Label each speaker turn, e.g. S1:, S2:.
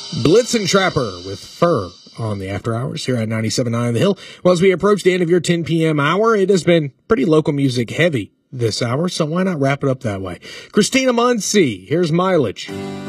S1: Blitzen Trapper with Fur on the After Hours here at 97.9 The Hill. Well, as we approach the end of your 10 p.m. hour, it has been pretty local music heavy this hour, so why not wrap it up that way? Christina Muncy, here's Mileage.